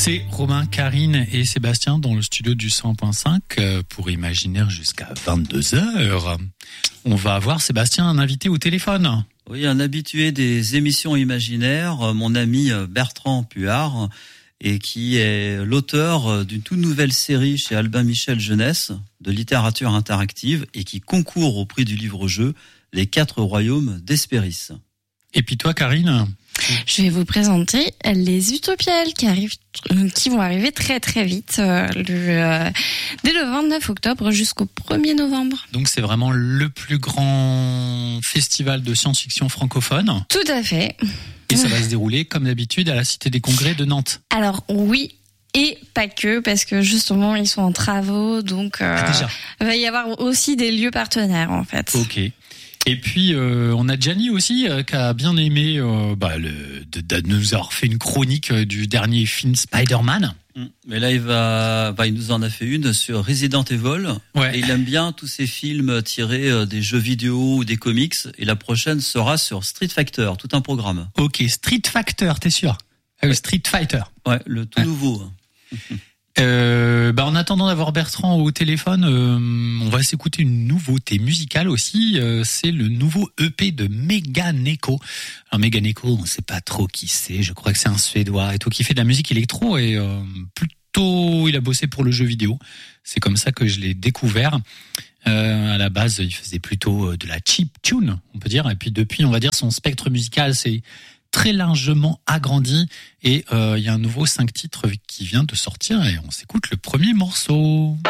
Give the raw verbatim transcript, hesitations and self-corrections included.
C'est Romain, Karine et Sébastien dans le studio du cent point cinq pour Imaginaire jusqu'à vingt-deux heures. On va avoir, Sébastien, un invité au téléphone. Oui, un habitué des émissions imaginaires, mon ami Bertrand Puard, et qui est l'auteur d'une toute nouvelle série chez Albin Michel Jeunesse de littérature interactive et qui concourt au prix du livre-jeu Les Quatre Royaumes d'Hespéris. Et puis toi, Karine ? Je vais vous présenter les Utopiales qui arrivent, qui vont arriver très très vite, euh, le, euh, dès le vingt-neuf octobre jusqu'au premier novembre. Donc c'est vraiment le plus grand festival de science-fiction francophone. Tout à fait. Et ça va se dérouler comme d'habitude à la Cité des Congrès de Nantes. Alors oui. Et pas que, parce que justement, ils sont en travaux, donc euh, ah, déjà. il va y avoir aussi des lieux partenaires, en fait. Ok. Et puis, euh, on a Gianni aussi, euh, qui a bien aimé euh, bah, le, de, de nous avoir fait une chronique euh, du dernier film Spider-Man. Mais là, il va, bah, il nous en a fait une sur Resident Evil. Ouais. Et il aime bien tous ces films tirés des jeux vidéo ou des comics. Et la prochaine sera sur Street Fighter, tout un programme. Ok, Street Fighter, t'es sûr ? Ah oui, Street Fighter. Ouais, le tout ouais. nouveau. Euh, bah en attendant d'avoir Bertrand au téléphone, euh, on va s'écouter une nouveauté musicale aussi. Euh, c'est le nouveau E P de Meganeko. Alors Meganeko, on ne sait pas trop qui c'est. Je crois que c'est un Suédois et tout qui fait de la musique électro et euh, plutôt il a bossé pour le jeu vidéo. C'est comme ça que je l'ai découvert. Euh, à la base, il faisait plutôt de la cheap tune, on peut dire. Et puis depuis, on va dire son spectre musical, c'est très largement agrandi et il euh, y a un nouveau cinq titres qui vient de sortir et on s'écoute le premier morceau.